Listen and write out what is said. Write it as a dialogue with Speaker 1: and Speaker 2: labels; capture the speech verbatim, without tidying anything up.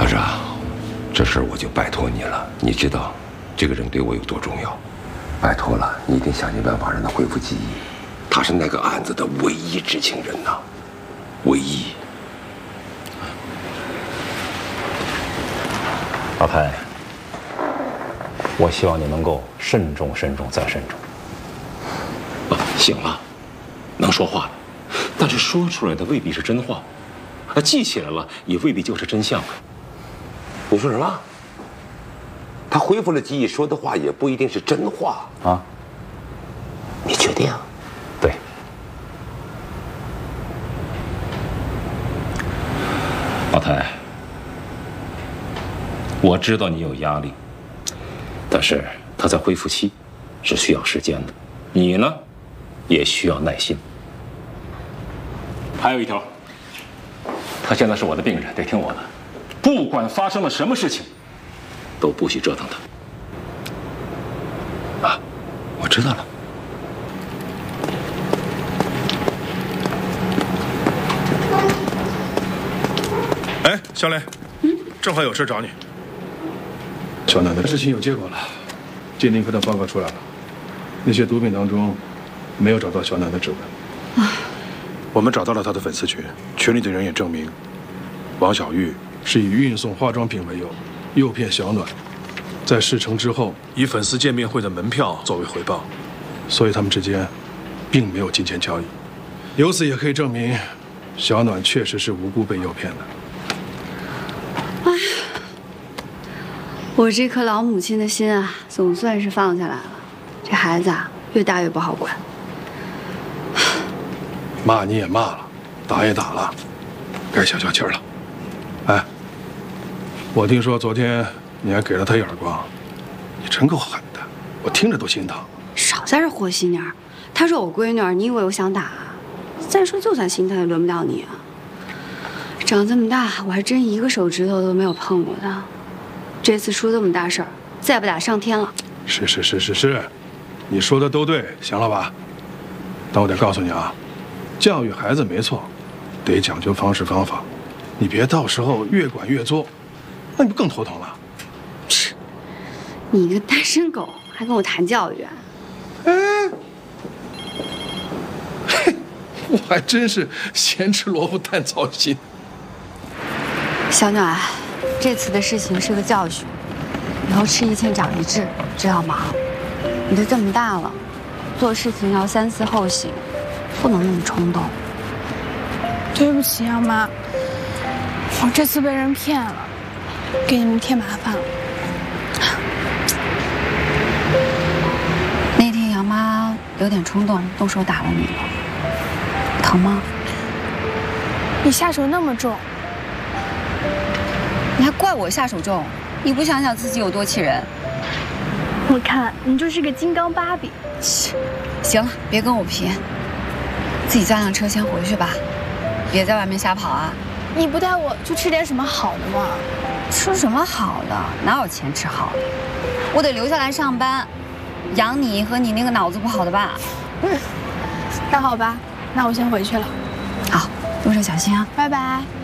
Speaker 1: 子，这事儿我就拜托你了。你知道，这个人对我有多重要，拜托了，你一定想尽办法让他恢复记忆。他是那个案子的唯一知情人呐，唯一。
Speaker 2: 老谭，我希望你能够慎重、慎重再慎重。
Speaker 3: 啊，行了，能说话了，但是说出来的未必是真话，啊，记起来了也未必就是真相啊。
Speaker 1: 你说什么？他恢复了记忆，说的话也不一定是真话
Speaker 2: 啊？
Speaker 1: 你确定？
Speaker 2: 对。
Speaker 3: 老谭，我知道你有压力，但是他在恢复期是需要时间的，你呢，也需要耐心。还有一条，他现在是我的病人，得听我的，不管发生了什么事情，都不许折腾他。啊，我知道了。
Speaker 4: 哎，小磊，嗯，正好有事找你。小楠的事情有结果了，鉴定科的报告出来了，那些毒品当中没有找到小楠的指纹。啊，我们找到了他的粉丝群，群里的人也证明，王小玉是以运送化妆品为由，诱骗小暖，在事成之后以粉丝见面会的门票作为回报，所以他们之间并没有金钱交易。由此也可以证明，小暖确实是无辜被诱骗的。
Speaker 5: 哎呀，我这颗老母亲的心啊，总算是放下来了。这孩子啊，越大越不好管。
Speaker 4: 骂你也骂了，打也打了，该消消气儿了。哎，我听说昨天你还给了他一耳光，你真够狠的，我听着都心疼。
Speaker 5: 少在这和稀泥儿，她是我闺女儿，你以为我想打啊？再说，就算心疼也轮不到你啊。长这么大，我还真一个手指头都没有碰过他。这次出这么大事儿，再不打上天了。
Speaker 4: 是是是是是，你说的都对，行了吧？但我得告诉你啊，教育孩子没错，得讲究方式方法，你别到时候越管越作，那你不更头疼了？
Speaker 5: 切，你一个单身狗还跟我谈教育啊？
Speaker 4: 哎，嘿，我还真是咸吃萝卜淡操心。
Speaker 5: 小暖，这次的事情是个教训，以后吃一堑长一智，知道吗？你都这么大了，做事情要三思后行，不能那么冲动。
Speaker 6: 对不起，杨妈，我这次被人骗了，给你们添麻烦了。
Speaker 5: 那天杨妈有点冲动，动手打了你了，疼吗？
Speaker 6: 你下手那么重。
Speaker 5: 你还怪我下手重？你不想想自己有多气人？
Speaker 6: 我看你就是个金刚芭比。
Speaker 5: 行了，别跟我贫，自己叫辆车先回去吧，别在外面瞎跑啊！
Speaker 6: 你不带我去吃点什么好的吗？
Speaker 5: 吃什么好的？哪有钱吃好的？我得留下来上班，养你和你那个脑子不好的爸。
Speaker 6: 嗯，那好吧，那我先回去了。
Speaker 5: 好，路上小心啊！
Speaker 6: 拜拜。